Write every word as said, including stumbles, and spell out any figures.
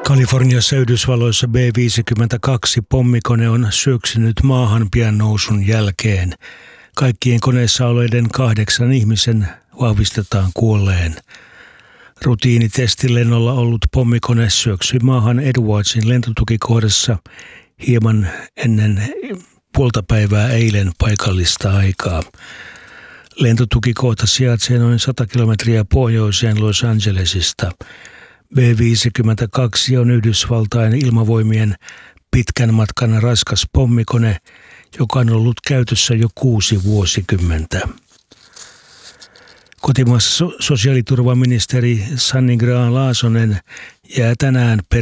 Kaliforniassa Yhdysvalloissa B viisikymmentäkaksi pommikone on syöksynyt maahan pian nousun jälkeen. Kaikkien koneessa olleiden kahdeksan ihmisen vahvistetaan kuolleen. Rutiinitestilennolla ollut pommikone syöksyi maahan Edwardsin lentotukikohdassa hieman ennen puolta päivää eilen paikallista aikaa. Lentotukikohta sijaitsee noin sata kilometriä pohjoiseen Los Angelesista. B viisikymmentäkaksi on Yhdysvaltain ilmavoimien pitkän matkan raskas pommikone, joka on ollut käytössä jo kuusi vuosikymmentä. Kotimaassa sosiaaliturvaministeri Sanni Grahn-Laasonen jää tänään per